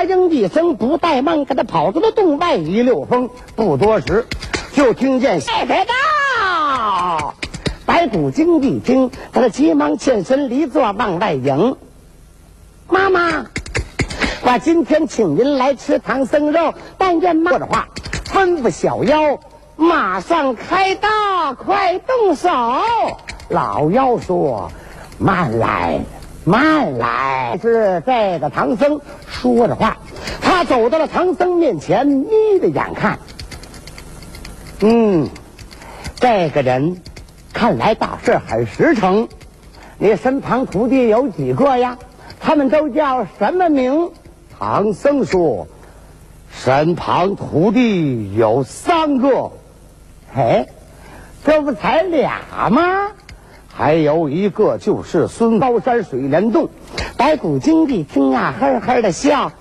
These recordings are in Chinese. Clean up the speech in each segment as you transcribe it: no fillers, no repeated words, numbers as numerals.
答应一声，不怠慢，给他跑到了洞外一溜风。不多时，就听见太太到。白骨精一听，他急忙欠身离座往外迎。妈妈，我今天请您来吃唐僧肉，但愿妈的话，吩咐小妖马上开刀，快动手。老妖说：“慢来，慢来。”是这个唐僧说着话，他走到了唐僧面前，眯着眼看。这个人看来大事很实诚。你身旁徒弟有几个呀？他们都叫什么名？唐僧说：“身旁徒弟有3个。”哎，这不才俩吗？还有一个就是孙高山水帘洞。白骨精一听啊，呵呵的笑。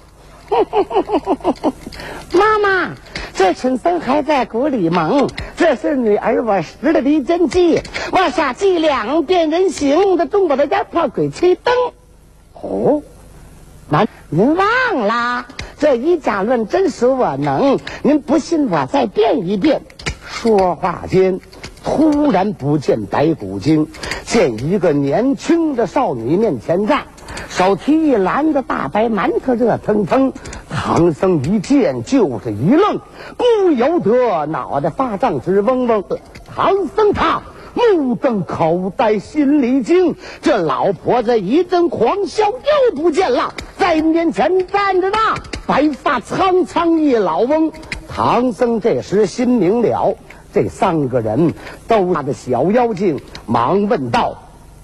妈妈，这蠢僧还在鼓里蒙，这是女儿我识的离间计。我耍伎俩变人形的中我的家破鬼吹灯。哦，您忘了，这以假乱真属我能，您不信我再变一变。说话间，突然不见白骨精，见一个年轻的少女面前站，手提一篮子大白馒头，热腾腾。唐僧一见就是一愣，不由得脑袋发胀直嗡嗡。唐僧他目瞪口呆，心里惊，这老婆子一阵狂笑，又不见了，在面前站着的白发苍苍一老翁。唐僧这时心明了，这3个人都他的小妖精，忙问道：“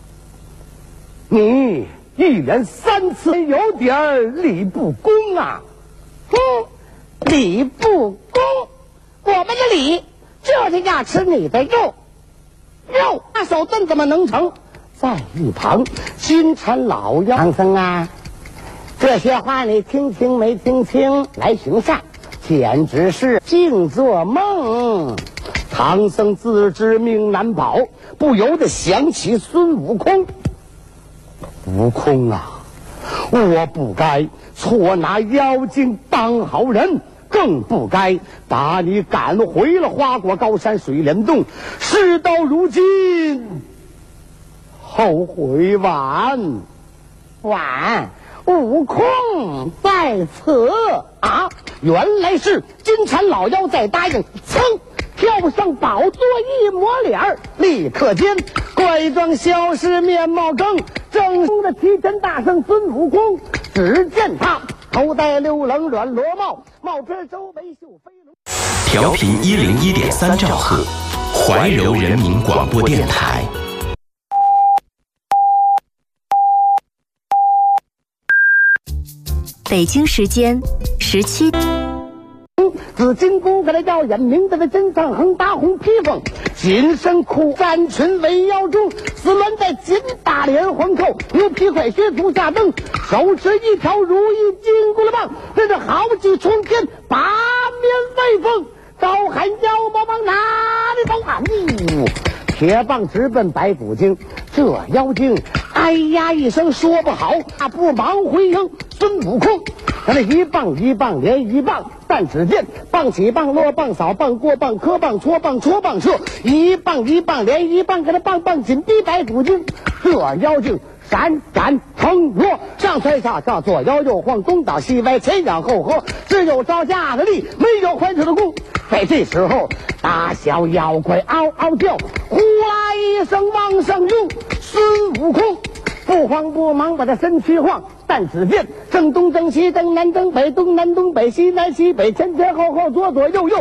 你一连3次有点礼不恭啊！”礼不恭，我们的礼就是要吃你的肉，那手段怎么能成？在一旁金蝉老妖：“唐僧啊，这些话你听清没听清？来行善，简直是净做梦。”唐僧自知命难保，不由得想起孙悟空。悟空啊，我不该错拿妖精当好人，更不该把你赶回了花果高山水帘洞。事到如今，后悔晚。悟空在此啊！原来是金蝉老妖在答应，噌跳上宝座一抹脸，立刻间怪状消失，面貌更正的提前大圣孙悟空。只见他头戴溜棱软罗帽，帽边周围绣飞龙。 调频101.3兆赫，怀柔人民广播电台。 北京时间17。 紫金箍给他耀眼，明白的真上横大红披风，紧身裤战裙围腰中，丝鸾在紧打连环扣，牛皮快靴足下蹬，手持一条如意金箍棒，这是豪气冲天，八面威风，高喊妖魔王哪里走啊！铁棒直奔白骨精。这妖精哎呀一声说不好，大步忙回应孙悟空。他那一棒一棒连一棒，但只见棒起棒落棒扫棒过棒磕棒戳棒戳棒射，一棒一棒连一棒，给他棒棒紧逼白骨精。这妖精闪闪腾落，上蹿下跳，左摇右晃，东倒西歪，前仰后合，只有招架的力，没有还手的功。在这时候，大小妖怪嗷嗷叫，呼啦一声往上涌。孙悟空不慌不忙把他身躯晃，但只见正东正西正南正北，东南东北西南西北，前前后后左左右右。